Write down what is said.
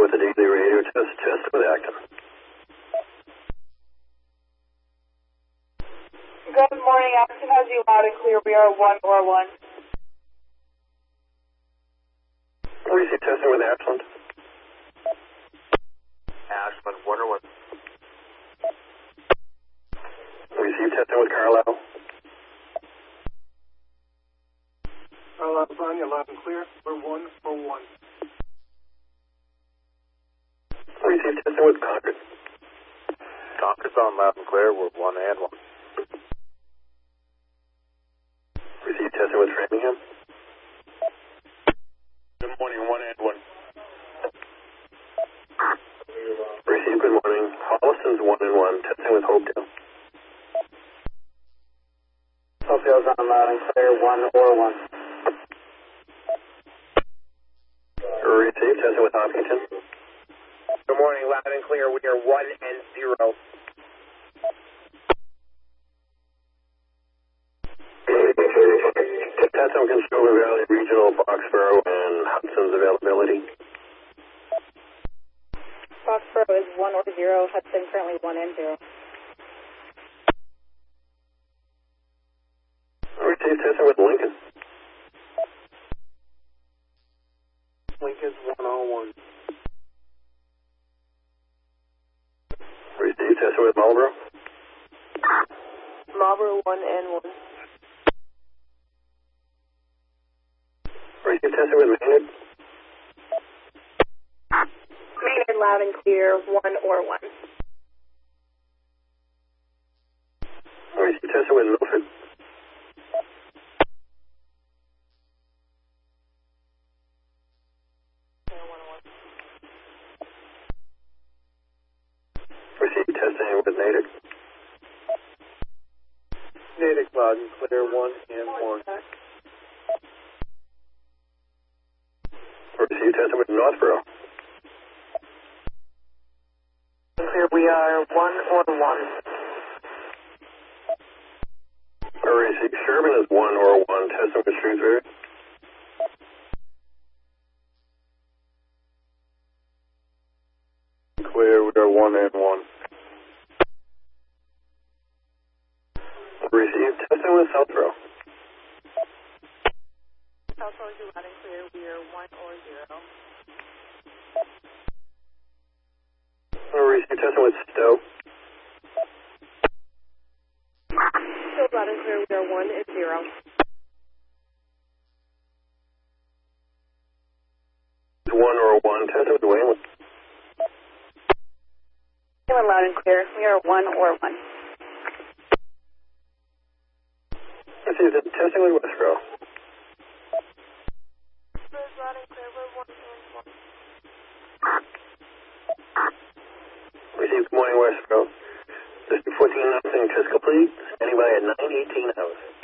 with the daily radio test with Acton. Good morning, Acton has you loud and clear. We are 1 or 1. Receive testing with Ashland. Ashland, 1 or 1. Receive testing with Carlisle. Carlisle's on you, loud and clear. We're 1 or 1. Receive testing with Concord. Concord's on loud and clear. We're 1 and 1. Receive testing with Framingham. Good morning, 1 and 1. Receive good morning. Holliston's 1 and 1. Testing with Hopedale. Hopedale's on loud and clear. 1 or 1. Receive testing with Hopkinton. Good morning, loud and clear. We are 1 and 0. Testing with Controller Valley Regional, Boxborough, and Hudson's availability. Foxborough is 1 or 0. Hudson currently 1 and 0. Receive testing with Lincoln. Lincoln's 1 or 1. Receive testing with Marlboro. Marlboro 1 and 1. Receive testing with Maynard. Maynard loud and clear. 1 or 1. Receive testing with Milford. Receive testing with Natick. Natick, loud and clear. 1 and 1. Receive testing with Northborough. Clear, we are 1 or 1. Receive Sherman is 1 or 1. Testing with Shrewsbury. Clear, we are 1 and 1. Receive testing with Southborough. Southborough is loud and clear. We are 1 or 0. Receive testing with Stowe. Still loud and clear. We are 1 and 0. Is 1 or 1. Testing with Wayland. Wayland loud and clear. We are 1 or 1. Receive testing with Westboro. Loud and clear. We're 1 and 1. Receive good morning, Westboro. District 14, nothing. Test complete. Standing by at 9:18 hours.